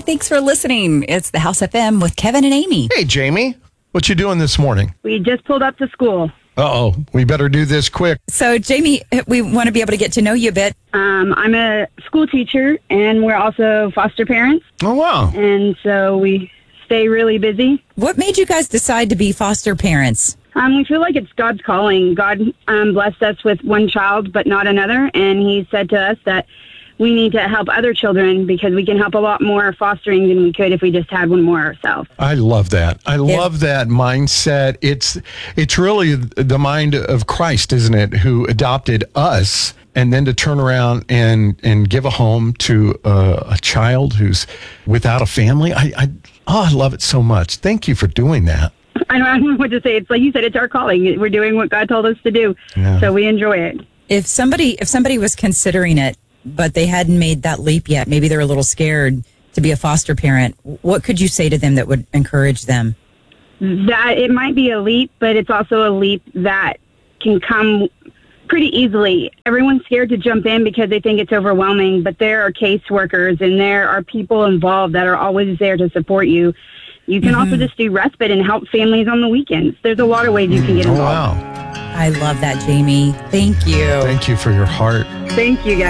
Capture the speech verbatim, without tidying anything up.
thanks for listening. It's the House F M with Kevin and Amy. Hey, Jamie. What you doing this morning? We just pulled up to school. Uh-oh. We better do this quick. So, Jamie, we want to be able to get to know you a bit. Um, I'm a school teacher, and we're also foster parents. Oh, wow. And so we stay really busy. What made you guys decide to be foster parents? Um, we feel like it's God's calling. God um, blessed us with one child, but not another. And he said to us that we need to help other children because we can help a lot more fostering than we could if we just had one more ourselves. I love that. I Yeah. love that mindset. It's it's really the mind of Christ, isn't it, who adopted us, and then to turn around and, and give a home to uh, a child who's without a family. I, I oh, I love it so much. Thank you for doing that. I don't, I don't know what to say. It's like you said, it's our calling. We're doing what God told us to do. Yeah. So we enjoy it. If somebody if somebody was considering it, but they hadn't made that leap yet, maybe they're a little scared to be a foster parent, what could you say to them that would encourage them? That it might be a leap, but it's also a leap that can come pretty easily. Everyone's scared to jump in because they think it's overwhelming, but there are caseworkers and there are people involved that are always there to support you. You can Mm-hmm. also just do respite and help families on the weekends. There's a lot of ways you can get Oh, involved. wow. I love that, Jamie. Thank you. Thank you for your heart. Thank you, guys.